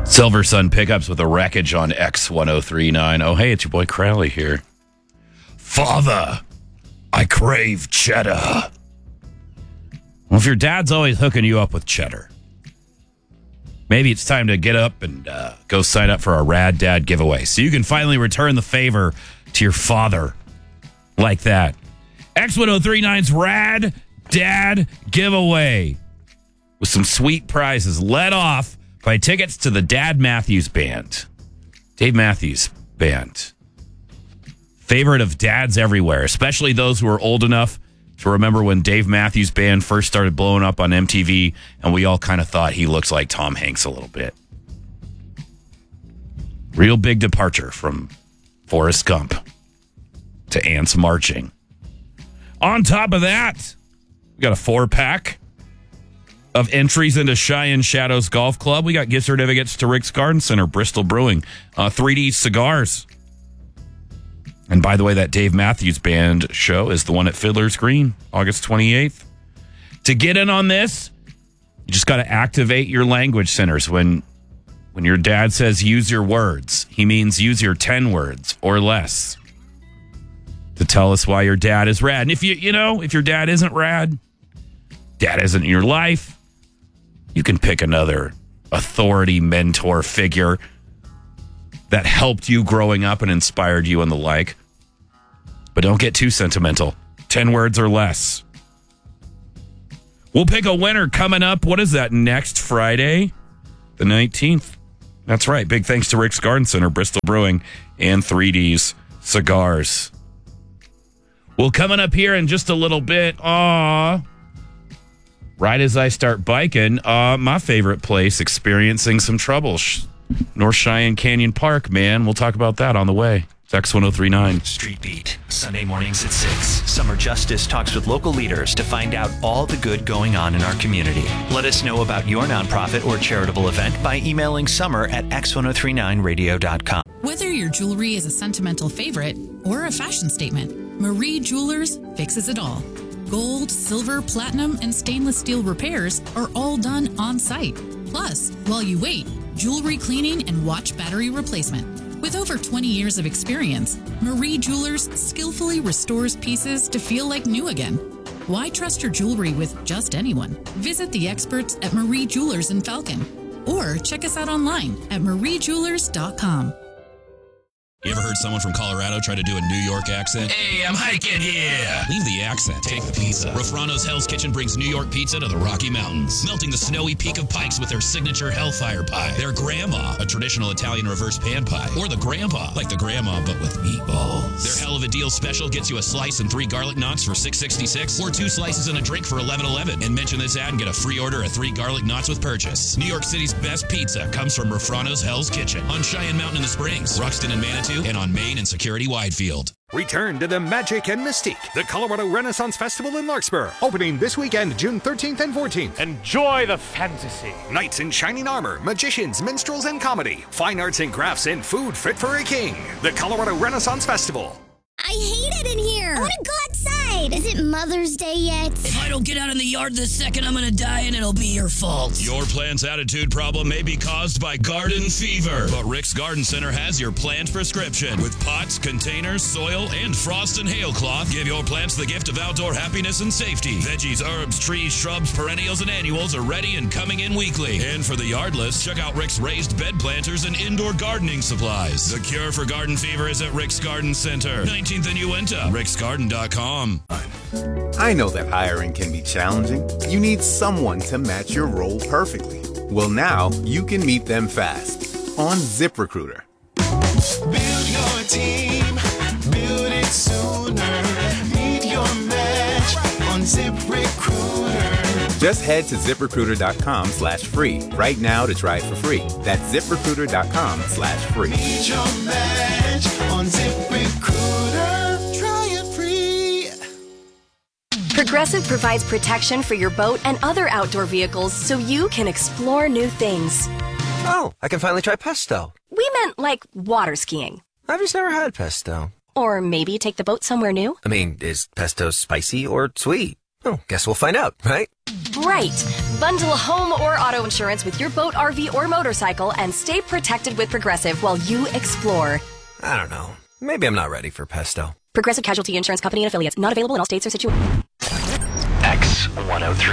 Silver Sun Pickups with a wreckage on X1039. Oh, hey, it's your boy Crowley here. Father, I crave cheddar. Well, if your dad's always hooking you up with cheddar, maybe it's time to get up and go sign up for our Rad Dad giveaway so you can finally return the favor to your father like that. X1039's Rad Dad giveaway with some sweet prizes led off by tickets to the Dad Matthews Band. Dave Matthews Band. Favorite of dads everywhere, especially those who are old enough to remember when Dave Matthews Band first started blowing up on MTV, and we all kind of thought he looks like Tom Hanks a little bit. Real big departure from Forrest Gump to Ants Marching. On top of that, we got a 4-pack of entries into Cheyenne Shadows Golf Club. We got gift certificates to Rick's Garden Center, Bristol Brewing, 3D Cigars. And by the way, that Dave Matthews Band show is the one at Fiddler's Green, August 28th. To get in on this, you just got to activate your language centers. When your dad says use your words, he means use your 10 words or less to tell us why your dad is rad. And if if your dad isn't rad, dad isn't in your life, you can pick another authority mentor figure that helped you growing up and inspired you and the like. But don't get too sentimental. 10 words or less. We'll pick a winner coming up. What is that, next Friday? The 19th. That's right. Big thanks to Rick's Garden Center, Bristol Brewing, and 3D's Cigars. Well, coming up here in just a little bit, right as I start biking, my favorite place experiencing some trouble, North Cheyenne Canyon Park, man. We'll talk about that on the way. It's X1039. Street Beat, Sunday mornings at 6. Summer Justice talks with local leaders to find out all the good going on in our community. Let us know about your nonprofit or charitable event by emailing summer@x1039radio.com. Whether your jewelry is a sentimental favorite or a fashion statement, Marie Jewelers fixes it all. Gold, silver, platinum, and stainless steel repairs are all done on site. Plus, while you wait, jewelry cleaning and watch battery replacement. With over 20 years of experience, Marie Jewelers skillfully restores pieces to feel like new again. Why trust your jewelry with just anyone? Visit the experts at Marie Jewelers in Falcon or check us out online at mariejewelers.com. You ever heard someone from Colorado try to do a New York accent? Hey, I'm hiking here. Leave the accent. Take the pizza. Rafrano's Hell's Kitchen brings New York pizza to the Rocky Mountains, melting the snowy peak of Pikes with their signature Hellfire Pie, their Grandma, a traditional Italian reverse pan pie, or the Grandpa, like the Grandma but with meatballs. Their Hell of a Deal special gets you a slice and 3 garlic knots for $6.66, or 2 slices and a drink for $11.11. And mention this ad and get a free order of 3 garlic knots with purchase. New York City's best pizza comes from Rafrano's Hell's Kitchen on Cheyenne Mountain in the Springs, Ruxton and Manitou, and on Main and Security Widefield. Return to the magic and mystique. The Colorado Renaissance Festival in Larkspur, opening this weekend, June 13th and 14th. Enjoy the fantasy. Knights in shining armor, magicians, minstrels, and comedy. Fine arts and crafts and food fit for a king. The Colorado Renaissance Festival. I hate it in here. I want to go outside. Is it Mother's Day yet? If I don't get out in the yard this second, I'm going to die and it'll be your fault. Your plant's attitude problem may be caused by garden fever, but Rick's Garden Center has your plant prescription. With pots, containers, soil, and frost and hail cloth, give your plants the gift of outdoor happiness and safety. Veggies, herbs, trees, shrubs, perennials, and annuals are ready and coming in weekly. And for the yardless, check out Rick's raised bed planters and indoor gardening supplies. The cure for garden fever is at Rick's Garden Center, 19th and Uinta, ricksgarden.com. I know that hiring can be challenging. You need someone to match your role perfectly. Well, now you can meet them fast on ZipRecruiter. Build your team, build it sooner. Meet your match on ZipRecruiter. Just head to ZipRecruiter.com/free right now to try it for free. That's ZipRecruiter.com/free. Meet your match on ZipRecruiter. Try it free. Progressive provides protection for your boat and other outdoor vehicles so you can explore new things. Oh, I can finally try pesto. We meant like water skiing. I've just never had pesto. Or maybe take the boat somewhere new. I mean, is pesto spicy or sweet? Oh, guess we'll find out, right? Right. Bundle home or auto insurance with your boat, RV, or motorcycle and stay protected with Progressive while you explore. I don't know. Maybe I'm not ready for pesto. Progressive Casualty Insurance Company and Affiliates. Not available in all states or situations. X103.